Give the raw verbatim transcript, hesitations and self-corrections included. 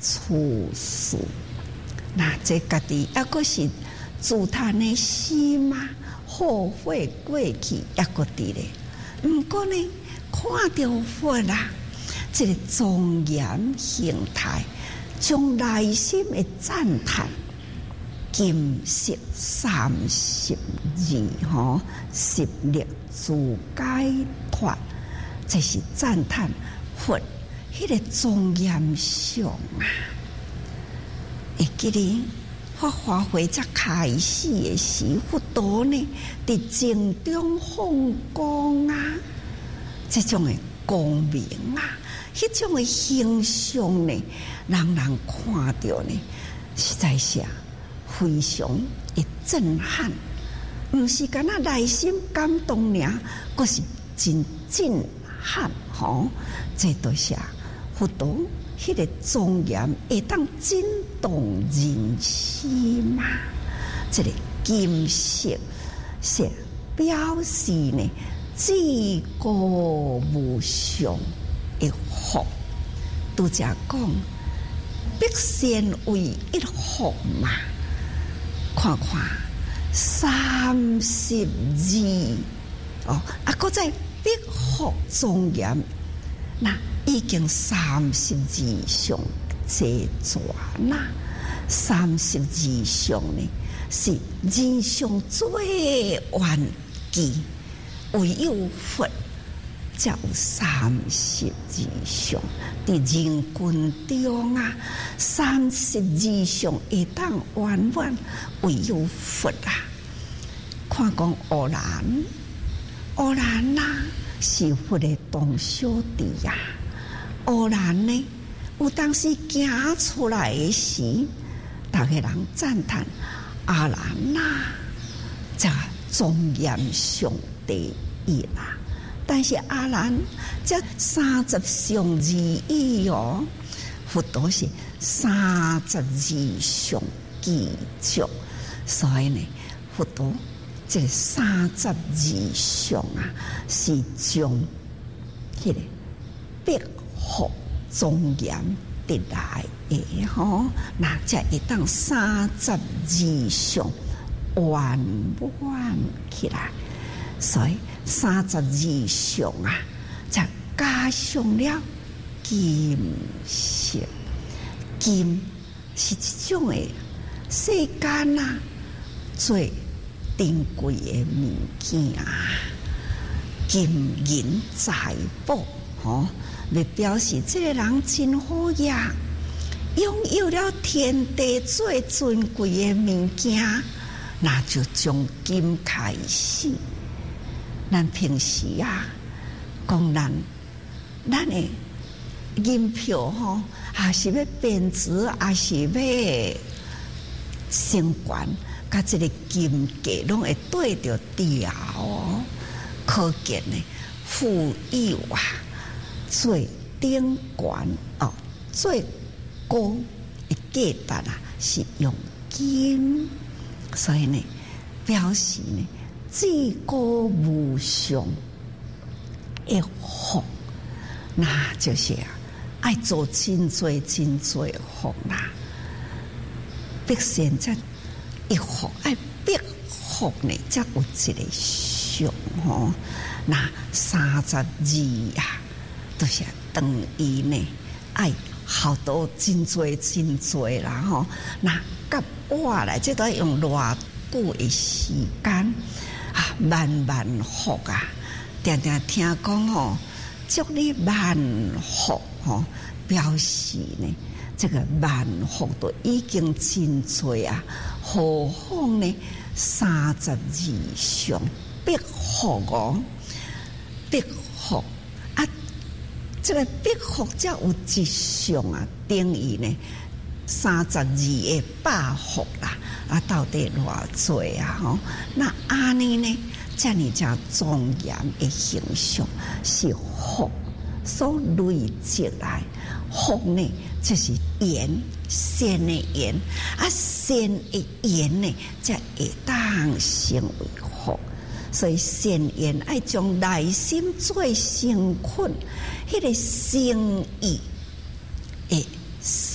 处事。那这家己抑阁是自叹的心嘛，后悔过去抑阁伫咧。毋过呢，看到佛啦，这个庄严形态，将内心的赞叹。金色三十二吼，十力自解脱，这是赞叹佛迄个庄严相啊！会记哩，法华会才开始的时，佛陀呢伫静中放光啊，这种的光明啊，迄种的形象呢，人人看到呢，实在是啊。非常的震撼，毋是干那内心感动尔，阁是真震撼吼！这都是佛陀迄个庄严会当震动人心嘛。这个金色是表示呢，至高无上的福。拄则讲，必先为一福嘛。看看三十二哦，啊，搁再必福庄严，那已经三十二相这转啦。三十二相呢，是人上最顽强，唯有佛才有三十二相。伫人群中啊，三十二相会当圆满，唯有佛啊！看讲乌兰，乌兰呐是佛的同小弟呀。乌兰呢，有当时行出来的时，大家人赞叹阿兰呐，这庄严上第一啦。但是阿兰这三十相而已哦，佛陀是三十二相具足，所以呢，佛陀这三十二相啊，是将迄个必福庄严得来的吼，那才会当三十二相圆满起来，所以。三十二相啊，才加上了金色。金是一种的世间啊最珍贵的物件，金银财宝，吼，来表示这个人真好呀，拥有了天地最尊贵的物件，那就从金开始。咱平时啊，讲咱咱的银票吼，还是要贬值，还是要升悬，甲这个金价拢会对着调哦。可见呢，富有啊，最顶悬哦，最高的价值啊，是用金，所以呢，表示呢。至高无上的福，那就是啊，爱做真多真多的福啦。必现在一福，爱必福呢，才有一个上吼。那三十二啊，都是等于呢，爱好多真多真多啦吼。那甲我来，这都用偌久的时间。啊，万万福啊！常常听讲吼，祝你万福吼，表示呢，这个万福都已经真多啊，何况呢三十二相必福哦，必福啊！这个必福才有一相啊，等于呢三十二个百福啦。啊，到底偌多啊？吼，那安尼呢？这样才庄严的形象是福所累积来，福呢就是缘，善的缘啊，善的缘呢才会当成为福。所以善缘爱将内心做成困，迄个心意诶。